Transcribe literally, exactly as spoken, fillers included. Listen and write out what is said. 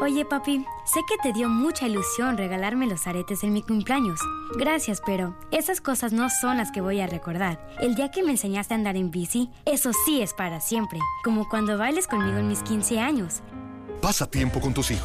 Oye, papi, sé que te dio mucha ilusión regalarme los aretes en mi cumpleaños. Gracias, pero esas cosas no son las que voy a recordar. El día que me enseñaste a andar en bici, eso sí es para siempre. Como cuando bailes conmigo en mis quince años. Pasa tiempo con tus hijos.